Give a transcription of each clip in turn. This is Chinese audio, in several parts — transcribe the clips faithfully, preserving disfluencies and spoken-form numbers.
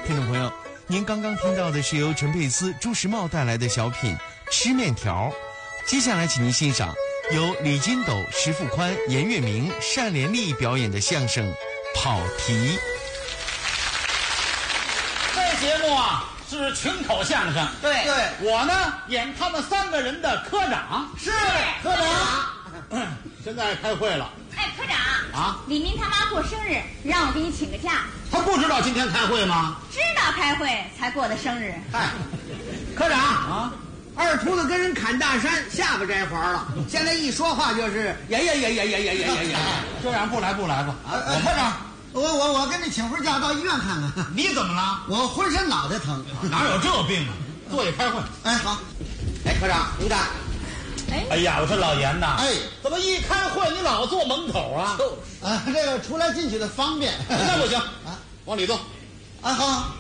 听众朋友，您刚刚听到的是由陈佩斯、朱时茂带来的小品《吃面条》，接下来请您欣赏由李金斗、石富宽、严月明、单连丽表演的相声《跑题》。 这节目啊是群口相声， 对对，我呢演他们三个人的科长， 是科长。现在开会了。 哎，科长啊， 李明他妈过生日，让我给你请个假。 他不知道今天开会吗？ 知道开会才过的生日。 嗨，科长啊， 二秃子跟人砍大山，下巴摘环了。现在一说话就是呀呀呀呀呀呀呀呀呀！ 这样不来不来吧。 我科长，我我我跟你请份假到医院看看。 你怎么了？ 我浑身脑袋疼。 哪有这病啊？坐下开会。 哎，好。哎，科长，你看。 哎哎呀，我说老严呐， 哎， 怎么一开会你老坐门口啊？ 啊，这个出来进去的方便。 那不行啊， 往里坐。 啊，好。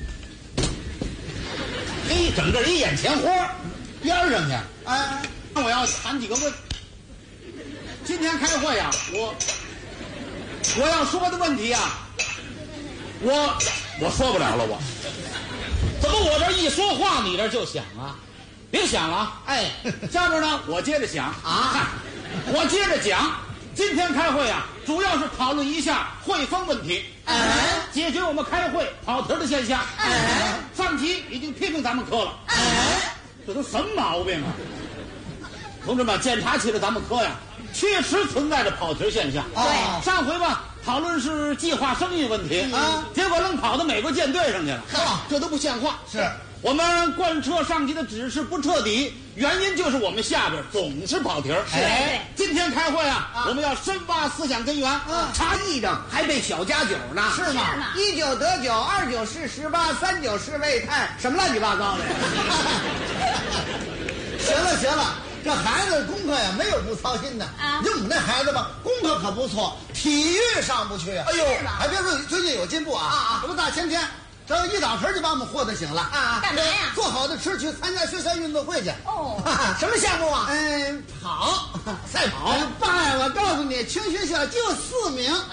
嘿，整个一眼前活边上去。 哎， 那我要谈几个问。今天开会呀、啊，我我要说的问题呀、啊，我我说不了了，我怎么我这一说话你这就想啊？别想了啊！ 哎， 下面呢，我接着想啊， 我接着讲。今天开会啊，主要是讨论一下汇丰问题， 哎， 解决我们开会跑题的现象。 哎， 上级已经批评咱们科了， 哎， 这都什么毛病啊？同志们，检查起来咱们科呀，确实存在着跑题现象。 对， 上回吧，讨论是计划生育问题啊， 结果愣跑到美国舰队上去了， 啊， 这都不像话。 是。 我们贯彻上级的指示不彻底，原因就是我们下边总是跑题儿。 哎， 今天开会啊，啊我们要深挖思想根源， 啊， 查议政还备小加酒呢， 是吗？ 是吗一九得九，二九是十八，三九是未太，什么乱七八糟的？行了行了，这孩子功课呀没有不操心的啊。 就我们那孩子吧，功课可不错，体育上不去啊。哎呦，还别说最近有进步啊啊！这不大前天。这一早晨就把我们霍得醒了啊！ 干嘛呀？ 做好的吃去参加学校运动会去。 哦， 什么项目啊？嗯，跑，赛跑。爸呀，我告诉你，全学校就四名。